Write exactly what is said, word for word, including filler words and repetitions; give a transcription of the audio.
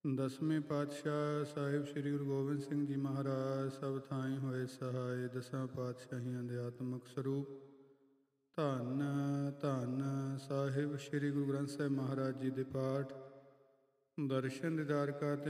ਦਸਵੇਂ ਪਾਤਸ਼ਾਹ ਸਾਹਿਬ ਸ੍ਰੀ ਗੁਰੂ ਗੋਬਿੰਦ ਸਿੰਘ ਜੀ ਮਹਾਰਾਜ ਸਭ ਥਾਈਂ ਹੋਏ ਸਹਾਏ। ਦਸਾਂ ਪਾਤਸ਼ਾਹੀਆਂ ਦੇ ਆਤਮਿਕ ਸਰੂਪ ਧੰਨ ਧੰਨ ਸਾਹਿਬ ਸ੍ਰੀ ਗੁਰੂ ਗ੍ਰੰਥ ਸਾਹਿਬ ਮਹਾਰਾਜ ਜੀ ਦੇ ਪਾਠ ਦਰਸ਼ਨ ਦੀਦਾਰ ਕਰਦੇ